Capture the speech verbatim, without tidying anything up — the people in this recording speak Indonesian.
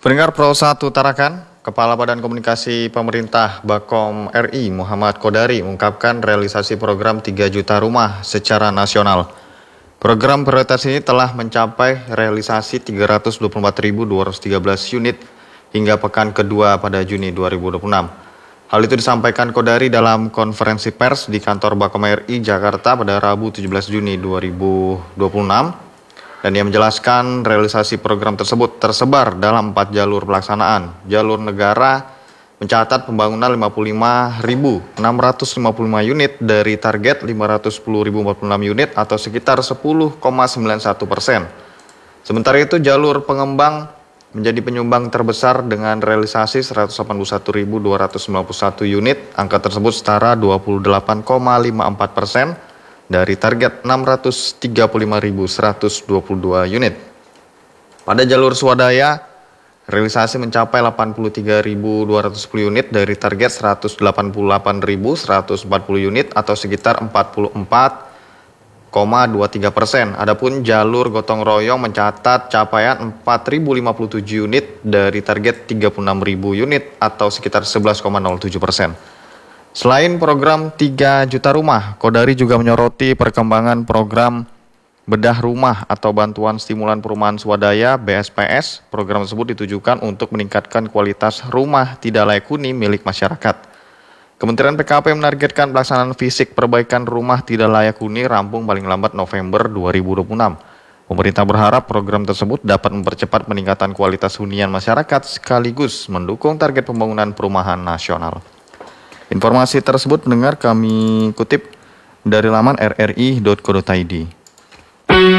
Pendengar Pro satu Tarakan, Kepala Badan Komunikasi Pemerintah Bakom R I Muhammad Kodari mengungkapkan realisasi program tiga juta rumah secara nasional. Program prioritas ini telah mencapai realisasi tiga ratus dua puluh empat ribu dua ratus tiga belas unit hingga pekan kedua pada Juni dua ribu dua puluh enam. Hal itu disampaikan Kodari dalam konferensi pers di kantor Bakom R I Jakarta pada Rabu tujuh belas Juni dua ribu dua puluh enam. Dan ia menjelaskan realisasi program tersebut tersebar dalam empat jalur pelaksanaan. Jalur negara mencatat pembangunan lima puluh lima ribu enam ratus lima puluh lima unit dari target lima ratus sepuluh ribu empat puluh enam unit atau sekitar sepuluh koma sembilan satu persen. Sementara itu jalur pengembang menjadi penyumbang terbesar dengan realisasi seratus delapan puluh satu ribu dua ratus sembilan puluh satu unit. Angka tersebut setara dua puluh delapan koma lima empat persen. dari target enam ratus tiga puluh lima ribu seratus dua puluh dua unit. Pada jalur swadaya, realisasi mencapai delapan puluh tiga ribu dua ratus sepuluh unit dari target seratus delapan puluh delapan ribu seratus empat puluh unit atau sekitar empat puluh empat koma dua tiga persen. Adapun jalur gotong royong mencatat capaian empat ribu lima puluh tujuh unit dari target tiga puluh enam ribu unit atau sekitar sebelas koma nol tujuh persen. Selain program tiga juta rumah, Kodari juga menyoroti perkembangan program bedah rumah atau bantuan stimulan perumahan swadaya B S P S. Program tersebut ditujukan untuk meningkatkan kualitas rumah tidak layak huni milik masyarakat. Kementerian P K P menargetkan pelaksanaan fisik perbaikan rumah tidak layak huni rampung paling lambat November dua ribu dua puluh enam. Pemerintah berharap program tersebut dapat mempercepat peningkatan kualitas hunian masyarakat sekaligus mendukung target pembangunan perumahan nasional. Informasi tersebut pendengar kami kutip dari laman r r i dot co dot i d.